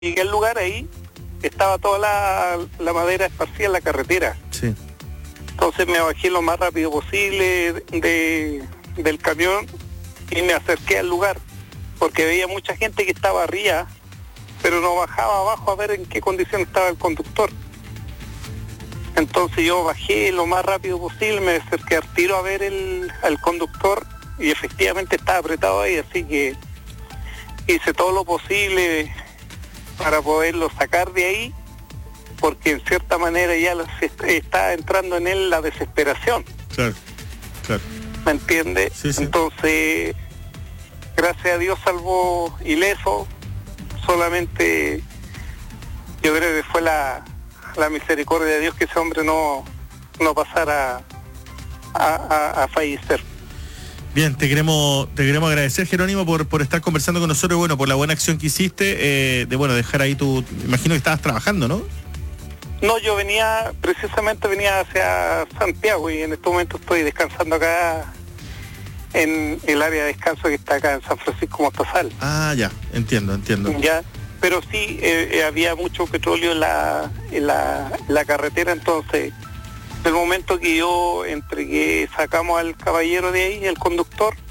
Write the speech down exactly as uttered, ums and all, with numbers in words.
Llegué al lugar, ahí estaba toda la, la madera esparcida en la carretera. Sí. Entonces me bajé lo más rápido posible de, del camión y me acerqué al lugar, porque veía mucha gente que estaba arriba, pero no bajaba abajo a ver en qué condición estaba el conductor. Entonces yo bajé lo más rápido posible, me acerqué al tiro a ver el, al conductor y efectivamente estaba apretado ahí, así que hice todo lo posible para poderlo sacar de ahí, porque en cierta manera ya se está entrando en él la desesperación. Claro, claro. ¿Me entiende? Sí, sí. Entonces, gracias a Dios salvó ileso, solamente yo creo que fue la, la misericordia de Dios que ese hombre no, no pasara a, a, a fallecer. Bien, te queremos te queremos agradecer, Jerónimo, por, por estar conversando con nosotros, bueno, por la buena acción que hiciste, eh, de bueno, dejar ahí tu... Imagino que estabas trabajando, ¿no? No, yo venía, precisamente venía hacia Santiago y en este momento estoy descansando acá en el área de descanso que está acá en San Francisco Mostazal. Ah, ya, entiendo, entiendo. Ya, pero sí eh, eh, había mucho petróleo en la, en la, en la carretera, entonces del momento que yo entregué, sacamos al caballero de ahí, el conductor,